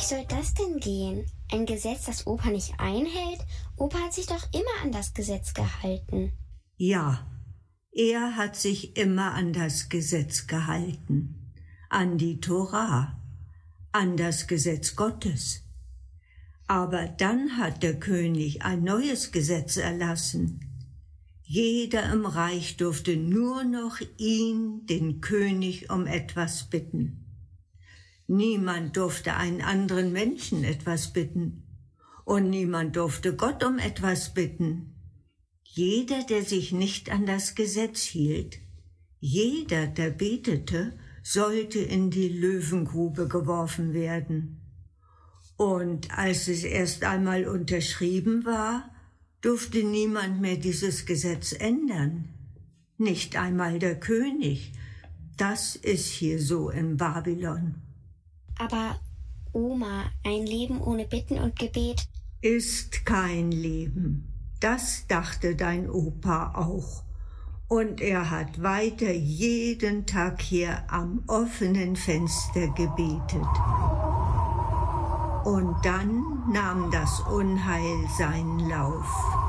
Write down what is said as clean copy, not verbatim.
Wie soll das denn gehen? Ein Gesetz, das Opa nicht einhält? Opa hat sich doch immer an das Gesetz gehalten. Ja, er hat sich immer an das Gesetz gehalten, an die Tora, an das Gesetz Gottes. Aber dann hat der König ein neues Gesetz erlassen. Jeder im Reich durfte nur noch ihn, den König, um etwas bitten. Niemand durfte einen anderen Menschen etwas bitten und niemand durfte Gott um etwas bitten. Jeder, der sich nicht an das Gesetz hielt, jeder, der betete, sollte in die Löwengrube geworfen werden. Und als es erst einmal unterschrieben war, durfte niemand mehr dieses Gesetz ändern. Nicht einmal der König. Das ist hier so in Babylon. Aber Oma, ein Leben ohne Bitten und Gebet ist kein Leben. Das dachte dein Opa auch. Und er hat weiter jeden Tag hier am offenen Fenster gebetet. Und dann nahm das Unheil seinen Lauf.